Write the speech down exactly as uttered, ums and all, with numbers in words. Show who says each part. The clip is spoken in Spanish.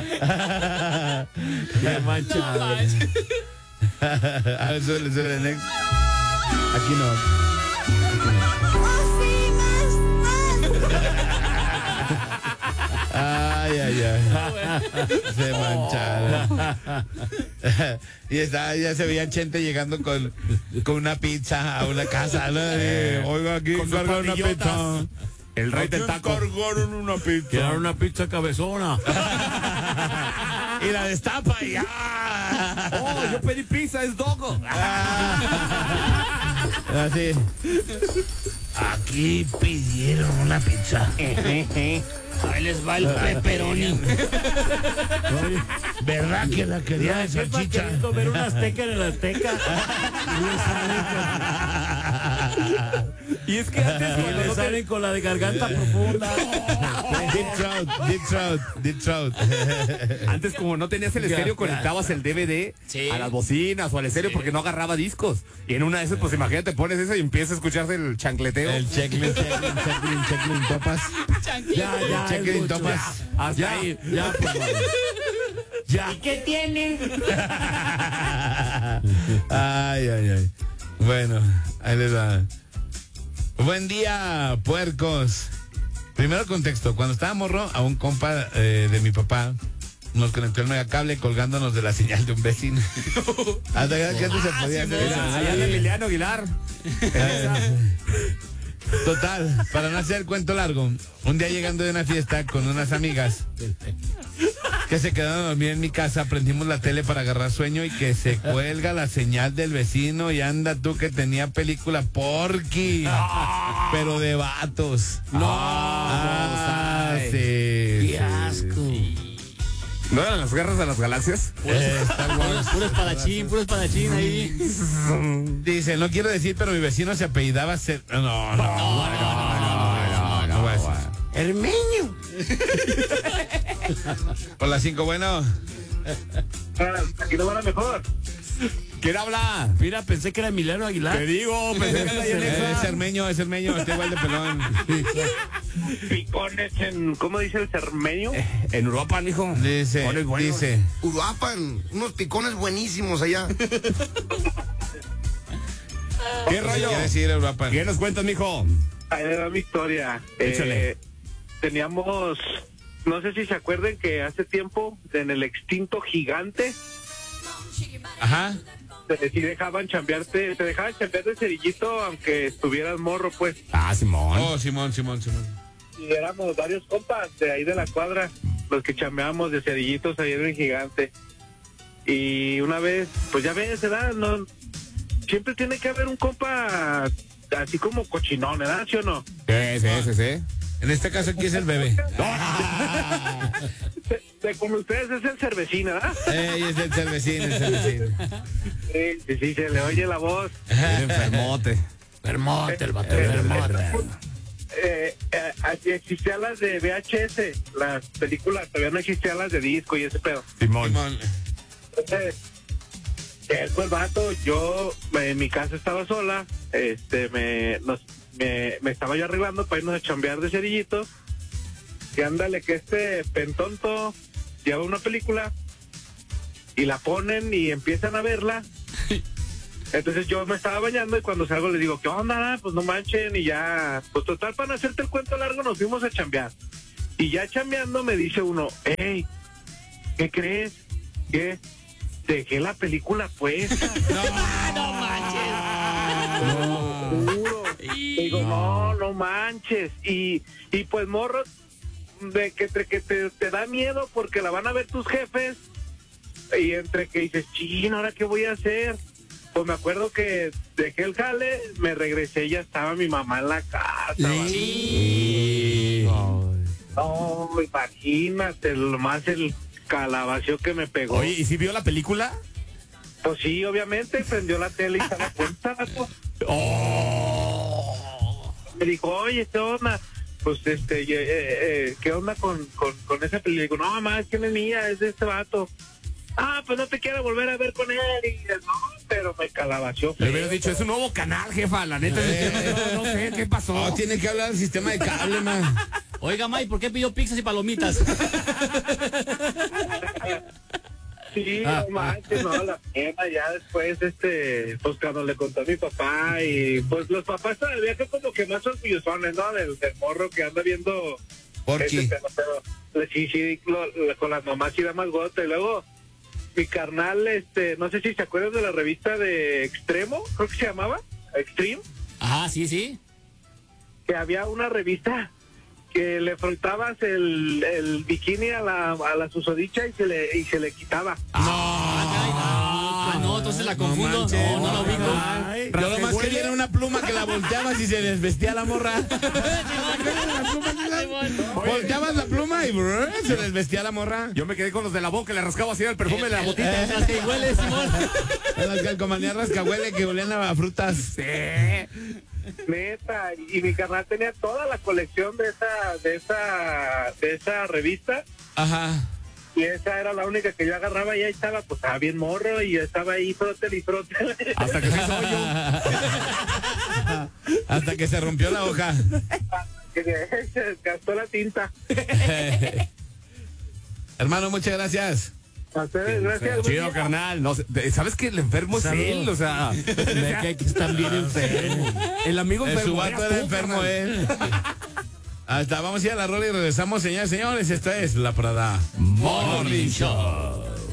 Speaker 1: Qué manchado.
Speaker 2: No manches.
Speaker 3: A ver, suele, suele, next. Aquí no. Ay, ay, ay. Se mancharon. Y está, ya se veía Chente llegando con, con una pizza a una casa, ¿no? Eh, Oiga, aquí
Speaker 1: Con sus
Speaker 3: cargaron una
Speaker 1: pandillotas.
Speaker 3: pizza.
Speaker 1: El rey del taco.
Speaker 3: Cargaron una pizza.
Speaker 1: Quiero una pizza cabezona.
Speaker 3: Y la destapa y ¡ah!
Speaker 1: Oh, yo pedí pizza, es dogo.
Speaker 3: Así. Aquí pidieron una pizza.
Speaker 2: Ahí les va el pepperoni.
Speaker 3: ¿Verdad que la quería de salchicha?
Speaker 1: queriendo ver una azteca en el azteca. Y es que antes
Speaker 3: Y
Speaker 1: cuando
Speaker 3: le
Speaker 1: no te-
Speaker 3: salen
Speaker 1: con la de garganta profunda.
Speaker 3: Deep throat, deep throat, deep throat.
Speaker 4: Antes, como no tenías el estéreo, conectabas el D V D
Speaker 2: Sí.
Speaker 4: a las bocinas o al estéreo porque no agarraba discos. Y en una de esas, pues imagínate, pones eso y empieza a escucharse el chancleteo.
Speaker 3: El checklin, checklin, checklin, checklin, topas.
Speaker 1: Ya, ya,
Speaker 3: Check
Speaker 1: es
Speaker 3: in,
Speaker 1: mucho.
Speaker 3: Tomás.
Speaker 1: Ya, hasta ahí. Ya, por favor. Ya.
Speaker 2: ¿Y qué tiene?
Speaker 3: Ay, ay, ay. Bueno, ahí les va. Buen día, puercos. Primero contexto, cuando estaba morro, a un compa eh, de mi papá nos conectó el megacable colgándonos de la señal de un vecino. Hasta que antes se podía hacer eso.
Speaker 4: Mira, allá de Emiliano Aguilar.
Speaker 3: Total, para no hacer el cuento largo, un día llegando de una fiesta con unas amigas que se quedaron a dormir en mi casa, prendimos la tele para agarrar sueño y que se cuelga la señal del vecino y anda tú que tenía película Porky, pero de vatos.
Speaker 1: No,
Speaker 3: Ah, sí.
Speaker 1: qué
Speaker 3: sí,
Speaker 1: asco.
Speaker 4: ¿No eran las guerras de las galaxias?
Speaker 3: Eh, Star
Speaker 2: Puro,
Speaker 3: Wars.
Speaker 2: puro espadachín, puro espadachín ahí.
Speaker 3: Dice, no quiero decir, pero mi vecino se apellidaba Cer- No, no, no, no, no, no, no voy a decir.
Speaker 1: Hermeño.
Speaker 3: Hola, cinco, bueno.
Speaker 5: Aquí no van a mejor.
Speaker 4: ¿Quién habla?
Speaker 1: Mira, pensé que era Emiliano Aguilar.
Speaker 4: Te digo, pensé que era ahí en
Speaker 3: Es
Speaker 4: esa.
Speaker 3: hermeño, es hermeño, está igual de pelón.
Speaker 5: Picones en, ¿cómo dice el cermeño?
Speaker 4: En Europa, mijo.
Speaker 3: Dice,
Speaker 4: Pones buenos.
Speaker 3: dice.
Speaker 6: Uruapan, unos picones buenísimos allá.
Speaker 4: ¿Qué rollo?
Speaker 3: Quiere decir Europa.
Speaker 4: ¿Qué nos cuentas, mijo?
Speaker 5: Ahí le da mi historia.
Speaker 4: Échale.
Speaker 5: Eh, teníamos, no sé si se acuerdan que hace tiempo en el extinto Gigante
Speaker 3: Ajá.
Speaker 5: te, sí dejaban chambearte, te dejaban chambear de cerillito aunque estuvieras morro, pues.
Speaker 4: Ah, Simón.
Speaker 3: Oh, Simón, Simón, Simón.
Speaker 5: Y éramos varios compas de ahí de la cuadra los que chambeábamos de cerillitos ahí en el Gigante. Y una vez, pues ya ves, ¿verdad? No, siempre tiene que haber un compa así como cochinón, ¿verdad? ¿Sí o no?
Speaker 4: Sí, sí, sí, sí.
Speaker 3: En este caso aquí es el bebé.
Speaker 5: De, de con ustedes es el cervecín, ¿verdad?
Speaker 3: Ey, es el cervecín, el cervecín.
Speaker 5: Sí, sí, sí, se le oye la voz.
Speaker 4: Era enfermote.
Speaker 1: Hermote, el vato.
Speaker 5: Eh,
Speaker 1: Hermote.
Speaker 5: Eh, eh, así existían las de V H S, las películas, todavía no existían las de disco y ese pedo.
Speaker 4: Simón.
Speaker 3: Simón.
Speaker 5: Entonces, eh, pues vato, yo eh, en mi casa estaba sola, este, me, nos, me, me estaba yo arreglando para irnos a chambear de cerillito, y ándale que este pentonto lleva una película y la ponen y empiezan a verla. Entonces yo me estaba bañando y cuando salgo les digo, ¿qué onda? Pues no manchen y ya, pues total, para no hacerte el cuento largo nos fuimos a chambear. Y ya chambeando me dice uno, hey, ¿qué crees? ¿Qué? Dejé la película puesta.
Speaker 2: No manches.
Speaker 5: No, juro.
Speaker 2: Y-
Speaker 5: Digo, no, no manches. Y, y pues morro, de que, te, que te, te da miedo porque la van a ver tus jefes. Y entre que dices, chin, ¿ahora qué voy a hacer? Pues me acuerdo que dejé el jale, me regresé y ya estaba mi mamá en la casa.
Speaker 2: Sí.
Speaker 5: No, imagínate, lo más el calabacio que me pegó.
Speaker 4: Oye, ¿y si vio la película?
Speaker 5: Pues sí, obviamente, prendió la tele y estaba cuenta.
Speaker 4: Oh.
Speaker 5: Me dijo, oye, ¿qué onda? Pues, este, eh, eh, ¿qué onda con, con, con esa película? Digo, no, mamá, es que no es mía, es de este vato. Ah, pues no te quiero volver a ver con él. Y no, pero me calabació.
Speaker 4: Le hubieras dicho, es un nuevo canal, jefa. La neta, es que no, no sé qué pasó.
Speaker 3: Oh, tiene que hablar del sistema de cable, man.
Speaker 2: Oiga, May, ¿por qué pidió pizzas y palomitas?
Speaker 5: Sí, no manches, no, la pena, ya después, este, pues cuando le contó a mi papá y pues los papás todavía que como que más orgullosones, ¿no? Del, del morro que anda viendo.
Speaker 3: Porky.
Speaker 5: Ese, pero, pero sí, sí, lo, lo, con las mamás sí da más gota. Y luego, mi carnal, este, no sé si se acuerdan de la revista de Extremo, creo que se llamaba, Extreme.
Speaker 2: Ajá, sí, sí.
Speaker 5: Que había una revista que le frotabas el, el bikini a la, a la susodicha y se le, y se le quitaba.
Speaker 2: Ah, no, entonces la confundo.
Speaker 3: manches,
Speaker 2: No, no, lo
Speaker 3: no,
Speaker 2: ubico.
Speaker 3: Ay, yo lo más quería era una pluma que la volteabas y se desvestía la morra. Volteabas la pluma y brr, se desvestía la morra.
Speaker 4: Yo me quedé con los de la boca, le rascaba así el perfume de la botita.
Speaker 2: Las que huele, Simón.
Speaker 3: En las calcomanías rascahuele que olían a frutas.
Speaker 4: Sí.
Speaker 5: Neta, y mi carnal tenía toda la colección de esa, de esa, de esa revista.
Speaker 3: Ajá.
Speaker 5: Y esa era la única que yo agarraba y ahí estaba, pues estaba bien morro y yo estaba ahí frótel y frótel.
Speaker 4: Hasta que se hizo hoyo.
Speaker 3: Hasta que se rompió la hoja.
Speaker 5: Que se gastó la tinta.
Speaker 3: Hermano, muchas gracias.
Speaker 5: A ustedes, gracias. buen
Speaker 4: Chido,
Speaker 5: día.
Speaker 4: carnal. No, sé, ¿sabes que el enfermo es
Speaker 1: Saludos.
Speaker 4: él? O sea,
Speaker 1: Me cae que están bien enfermos.
Speaker 4: el amigo
Speaker 3: El
Speaker 4: enfermo.
Speaker 3: su vato
Speaker 4: eras
Speaker 3: era
Speaker 4: tú,
Speaker 3: enfermo,
Speaker 4: carnal.
Speaker 3: él. Hasta vamos a ir a la rola y regresamos, señores, señores. Esto es La Prada
Speaker 2: Morning Show.